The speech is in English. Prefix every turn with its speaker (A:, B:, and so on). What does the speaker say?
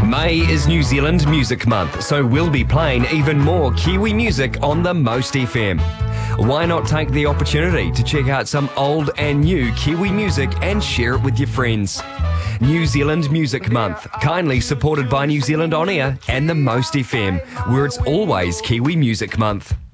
A: May is New Zealand Music Month, so we'll be playing even more Kiwi music on the Most FM. Why not take the opportunity to check out some old and new Kiwi music and share it with your friends? New Zealand Music Month, kindly supported by New Zealand On Air and the Most FM, where it's always Kiwi Music Month.